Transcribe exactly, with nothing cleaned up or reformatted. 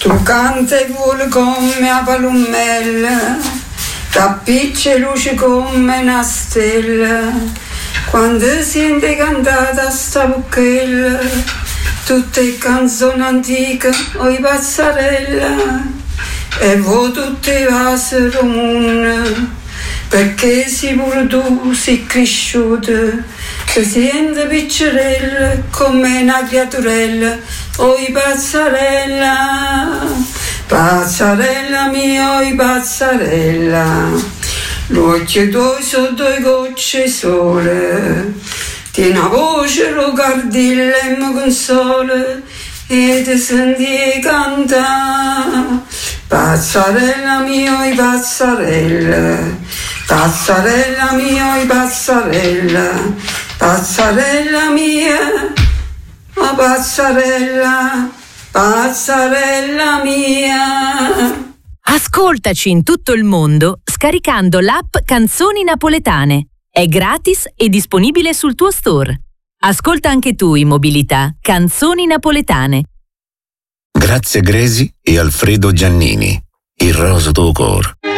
Tu canta e vuole come a palumella, t'appiccia luce come una stella, quando sente cantata sta bucchella, tutte canzoni antiche o i pazzarella, e voi tutte vasi comune, perché si pure tu sei cresciuta, che sente piccerella come una creaturella, oi pazzarella, pazzarella mia, oi pazzarella, l'occhio tuoi sono due gocce sole, tieni una voce, lo cardilla e mi consola, e ti senti cantare, pazzarella mia, oi pazzarella, pazzarella mia, oi pazzarella, pazzarella mia, oh pazzarella, pazzarella mia. Ascoltaci in tutto il mondo scaricando l'app Canzoni Napoletane. È gratis e disponibile sul tuo store. Ascolta anche tu in mobilità Canzoni Napoletane. Grazie Gresi e Alfredo Giannini. Il rosa tuo cor.